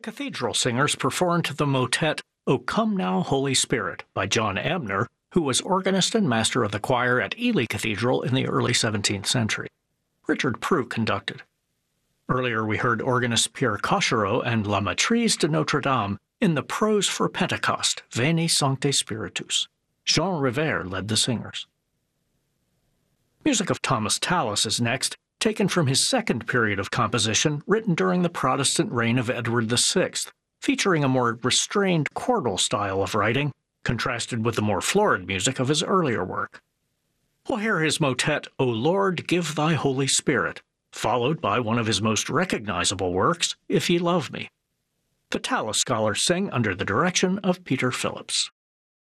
Cathedral Singers performed the motet O Come Now, Holy Spirit by John Abner, who was organist and master of the choir at Ely Cathedral in the early 17th century. Richard Prue conducted. Earlier we heard organist Pierre Cochereau and La Maîtrise de Notre Dame in the Prose for Pentecost, Veni Sancte Spiritus. Jean Rivers led the singers. Music of Thomas Tallis is next, taken from his second period of composition written during the Protestant reign of Edward VI, featuring a more restrained chordal style of writing, contrasted with the more florid music of his earlier work. We'll hear his motet, O Lord, Give Thy Holy Spirit, followed by one of his most recognizable works, If Ye Love Me. The Tallis scholars sing under the direction of Peter Phillips.